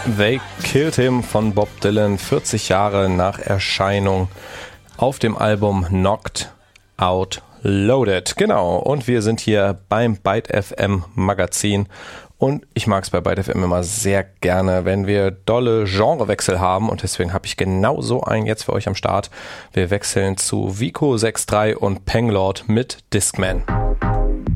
They Killed Him von Bob Dylan, 40 Jahre nach Erscheinung auf dem Album Knocked Out Loaded. Genau, und wir sind hier beim Byte FM Magazin und ich mag es bei Byte FM immer sehr gerne, wenn wir dolle Genrewechsel haben und deswegen habe ich genau so einen jetzt für euch am Start. Wir wechseln zu Vico 6.3 und Panglord mit Discman.